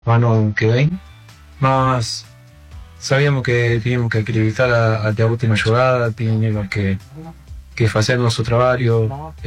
no ano que vem, mas sabíamos que teníamos que acreditar até a última jogada, teníamos que fazer nosso trabalho.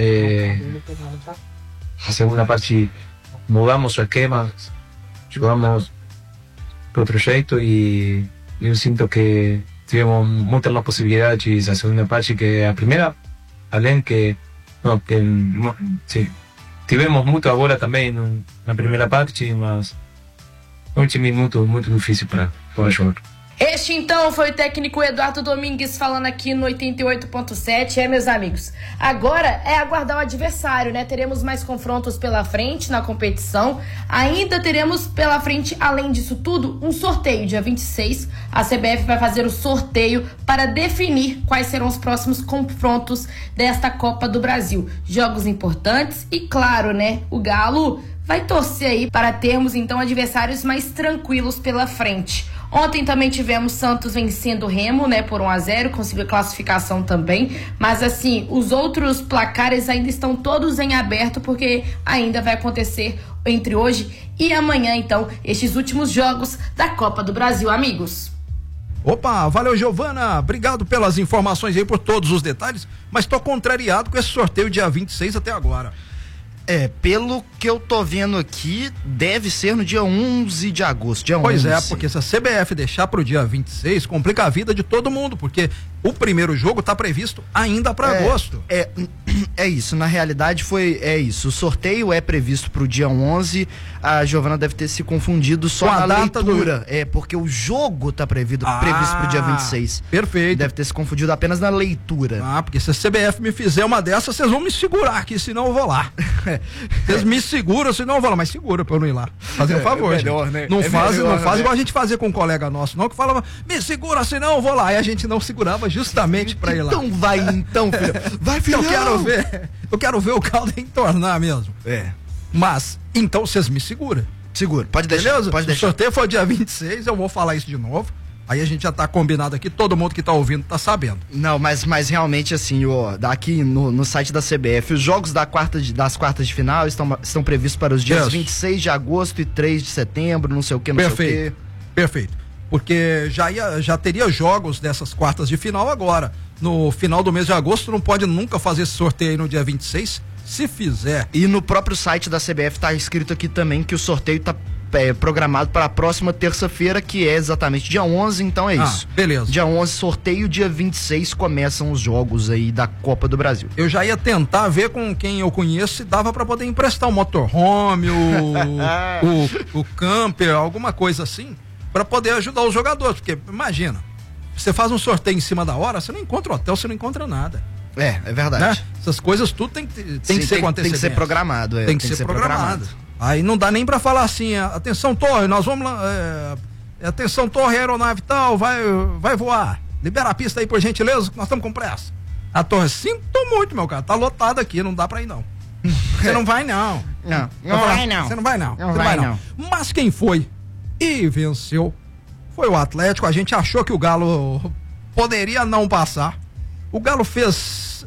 A segunda parte mudamos o esquema, jogamos de outro jeito e eu sinto que tivemos muitas mais possibilidades a segunda parte que a primeira, além que, não, que sim, tivemos muito a bola também na primeira parte, mas foi um time muito difícil para jogar. Este então foi o técnico Eduardo Domingues falando aqui no 88.7. Meus amigos, agora é aguardar o adversário, né? Teremos mais confrontos pela frente na competição. Ainda teremos pela frente, além disso tudo, um sorteio. Dia 26, a CBF vai fazer o sorteio para definir quais serão os próximos confrontos desta Copa do Brasil. Jogos importantes e, claro, né? O Galo vai torcer aí para termos então adversários mais tranquilos pela frente. Ontem também tivemos Santos vencendo o Remo, né, por 1-0, conseguiu classificação também, mas assim, os outros placares ainda estão todos em aberto, porque ainda vai acontecer entre hoje e amanhã, então, estes últimos jogos da Copa do Brasil, amigos. Opa, valeu, Giovana, obrigado pelas informações aí, por todos os detalhes, mas tô contrariado com esse sorteio dia 26 até agora. Pelo que eu tô vendo aqui, deve ser no dia 11 de agosto. Dia pois 11. É, porque se a CBF deixar pro dia 26, complica a vida de todo mundo, porque o primeiro jogo tá previsto ainda para agosto. É isso, na realidade é isso. O sorteio é previsto pro dia 11. A Giovana deve ter se confundido só na leitura. Porque o jogo tá previsto pro dia 26. Perfeito. Deve ter se confundido apenas na leitura. Porque se a CBF me fizer uma dessas, vocês vão me segurar aqui, senão eu vou lá. Vocês me seguram, senão eu vou lá, mas segura pra eu não ir lá. Fazer um favor, melhor, gente. Né? Não faz né? igual a gente fazia com um colega nosso, não, que falava, me segura, senão eu vou lá. E a gente não segurava justamente pra ir lá. Então vai, então, filho. Vai, filho. Eu quero ver o caldo entornar mesmo. Mas, então vocês me seguram. Segura, pode deixar. Beleza? Pode deixar. O sorteio foi dia 26, eu vou falar isso de novo. Aí a gente já tá combinado aqui, todo mundo que tá ouvindo tá sabendo. Não, mas realmente assim, aqui no site da CBF, os jogos das quartas de final estão previstos para os dias 26 de agosto e 3 de setembro, não sei o que, sei o que. Perfeito. Porque já teria jogos dessas quartas de final agora. No final do mês de agosto não pode nunca fazer esse sorteio aí no dia 26, se fizer. E no próprio site da CBF tá escrito aqui também que o sorteio tá programado para a próxima terça-feira, que é exatamente dia 11, então é isso. Beleza. Dia 11, sorteio, dia 26 começam os jogos aí da Copa do Brasil. Eu já ia tentar ver com quem eu conheço se dava para poder emprestar um motorhome, o camper, alguma coisa assim, para poder ajudar os jogadores, porque imagina, você faz um sorteio em cima da hora, você não encontra hotel, você não encontra nada. É verdade. Né? Essas coisas tudo tem que ser com antecedência. Tem que ser programado. Tem que ser programado. Aí não dá nem pra falar assim, atenção torre, nós vamos lá, atenção torre, aeronave tal, vai voar, libera a pista aí por gentileza, nós estamos com pressa. A torre, sinto muito, meu cara, tá lotado aqui, não dá pra ir não. Você não vai não. Não vai não. Você não vai não. Não vai não. Mas quem foi e venceu foi o Atlético. A gente achou que o Galo poderia não passar. O Galo fez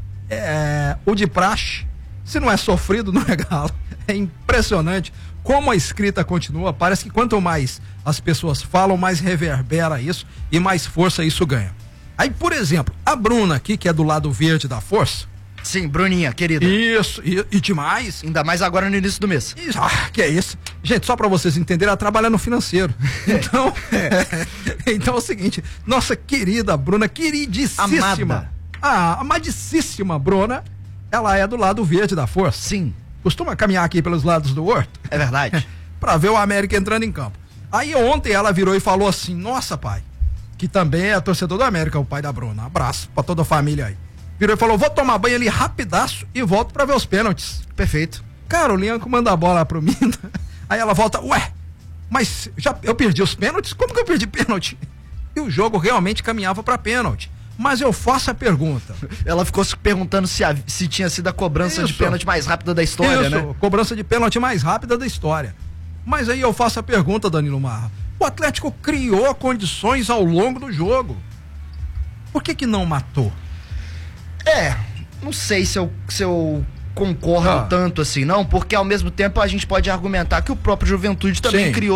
o de praxe. Se não é sofrido, não é Galo. É impressionante como a escrita continua. Parece que quanto mais as pessoas falam, mais reverbera isso e mais força isso ganha. Aí, por exemplo, a Bruna aqui, que é do lado verde da força. Sim, Bruninha, querida. Isso, e demais. Ainda mais agora no início do mês. Que é isso. Gente, só pra vocês entenderem, ela trabalha no financeiro. Então, então é o seguinte, nossa querida Bruna, queridíssima. Amada. A amadíssima Bruna, ela é do lado verde da força. Sim. Costuma caminhar aqui pelos lados do horto. É verdade. Pra ver o América entrando em campo. Aí ontem ela virou e falou assim, nossa pai, que também é torcedor do América, o pai da Bruna. Abraço pra toda a família aí. Virou e falou, vou tomar banho ali rapidaço e volto pra ver os pênaltis. Perfeito. Cara, o Lianco manda a bola pro Mina. Aí ela volta, mas eu perdi os pênaltis? Como que eu perdi pênalti? E o jogo realmente caminhava pra pênalti. Mas eu faço a pergunta. Ela ficou se perguntando se tinha sido a cobrança de pênalti mais rápida da história, né? Cobrança de pênalti mais rápida da história. Mas aí eu faço a pergunta, Danilo Marra. O Atlético criou condições ao longo do jogo. Por que não matou? Não sei se eu concordo tanto assim, não, porque ao mesmo tempo a gente pode argumentar que o próprio Juventude também criou